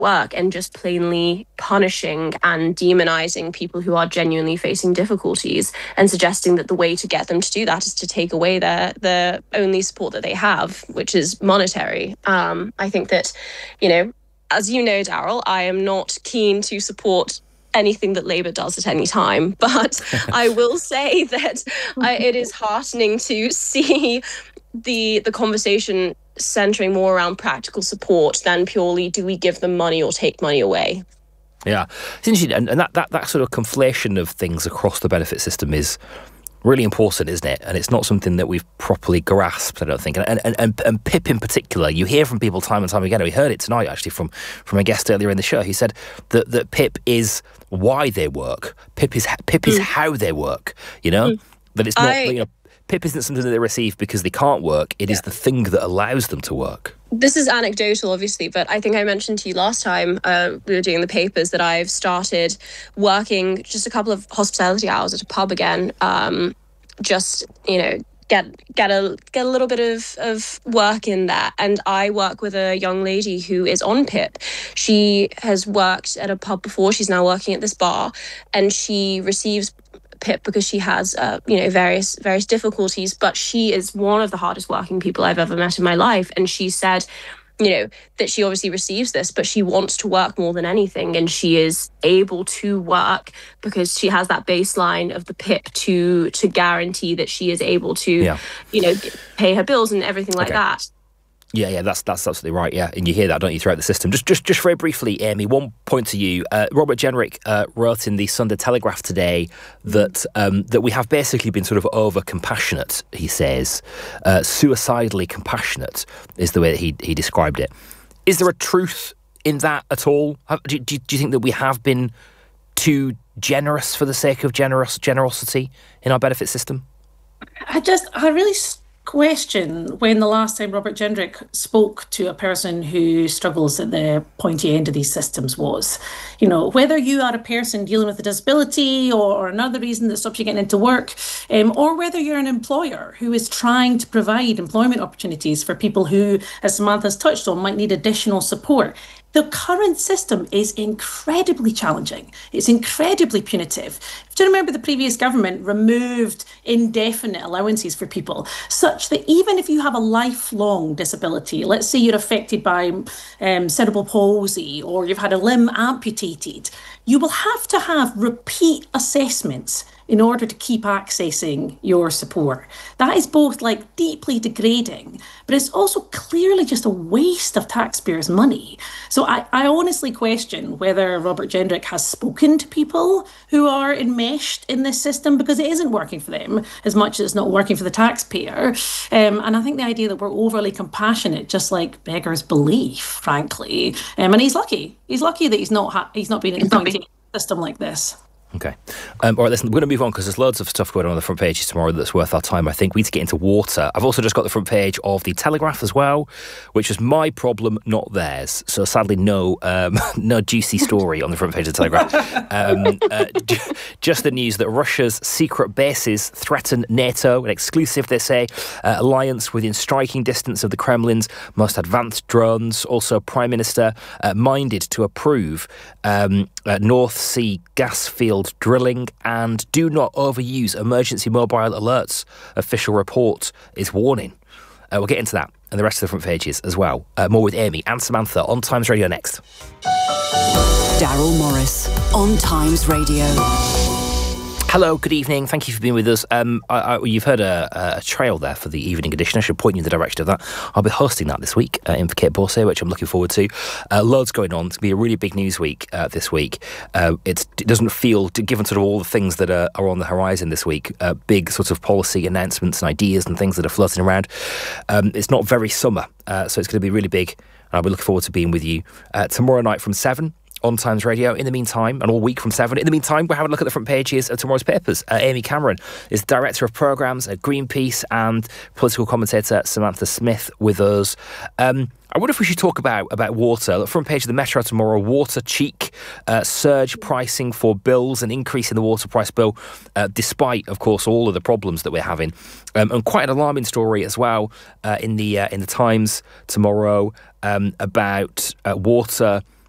work and just plainly punishing and demonizing people who are genuinely facing difficulties and suggesting that the way to get them to do that is to take away their only support that they have, which is monetary. I think that, as you know, Daryl, I am not keen to support anything that Labour does at any time, but I will say that it is heartening to see the conversation centering more around practical support than purely do we give them money or take money away. Yeah, it's interesting, and that sort of conflation of things across the benefit system is really important, isn't it? And it's not something that we've properly grasped, I don't think. And PIP in particular, you hear from people time and time again. We heard it tonight, actually, from a guest earlier in the show. He said that PIP is why they work. PIP is how they work. That it's not. PIP isn't something that they receive because they can't work. It is the thing that allows them to work. This is anecdotal, obviously, but I think I mentioned to you last time we were doing the papers that I've started working just a couple of hospitality hours at a pub again. Get a little bit of work in there. And I work with a young lady who is on PIP. She has worked at a pub before. She's now working at this bar, and she receives PIP because she has various difficulties, but she is one of the hardest working people I've ever met in my life. And she said that she obviously receives this, but she wants to work more than anything, and she is able to work because she has that baseline of the PIP to guarantee that she is able to pay her bills and everything like that. Yeah, that's absolutely right. Yeah, and you hear that, don't you, throughout the system? Just very briefly, Amy, one point to you. Robert Jenrick wrote in the Sunday Telegraph today that we have basically been sort of over compassionate. He says, suicidally compassionate is the way that he described it. Is there a truth in that at all? Do you think that we have been too generous for the sake of generosity in our benefit system? I really question when the last time Robert Jenrick spoke to a person who struggles at the pointy end of these systems was. Whether you are a person dealing with a disability or another reason that stops you getting into work, or whether you're an employer who is trying to provide employment opportunities for people who, as Samantha's touched on, might need additional support. The current system is incredibly challenging. It's incredibly punitive. Do you remember the previous government removed indefinite allowances for people, such that even if you have a lifelong disability, let's say you're affected by cerebral palsy or you've had a limb amputated, you will have to have repeat assessments in order to keep accessing your support. That is both deeply degrading, but it's also clearly just a waste of taxpayers' money. So I honestly question whether Robert Jenrick has spoken to people who are enmeshed in this system, because it isn't working for them as much as it's not working for the taxpayer. And I think the idea that we're overly compassionate just beggars belief, frankly. And he's lucky. He's lucky that he's not been in a system like this. Okay. All right, listen, we're going to move on because there's loads of stuff going on the front pages tomorrow that's worth our time, I think. We need to get into water. I've also just got the front page of the Telegraph as well, which was my problem, not theirs. So sadly, no juicy story on the front page of the Telegraph. Just the news that Russia's secret bases threaten NATO, an exclusive, they say, alliance within striking distance of the Kremlin's most advanced drones. Also, Prime Minister minded to approve North Sea gas field drilling, and do not overuse emergency mobile alerts. Official report is warning. We'll get into that and the rest of the front pages as well. More with Amy and Samantha on Times Radio next. Daryl Morris on Times Radio. Hello, good evening. Thank you for being with us. You've heard a trail there for the evening edition. I should point you in the direction of that. I'll be hosting that this week in for Kate Borsay, which I'm looking forward to. Loads going on. It's going to be a really big news week this week. It doesn't feel, given sort of all the things that are on the horizon this week, big sort of policy announcements and ideas and things that are floating around. It's not very summer, so it's going to be really big. I'll be looking forward to being with you tomorrow night from 7. On Times Radio. In the meantime, and all week from 7. In the meantime, we're having a look at the front pages of tomorrow's papers. Amy Cameron is Director of Programmes at Greenpeace, and political commentator Samantha Smith with us. I wonder if we should talk about water. The front page of the Metro tomorrow, water cheek, surge pricing for bills, an increase in the water price bill, despite, of course, all of the problems that we're having. And quite an alarming story as well in the Times tomorrow about water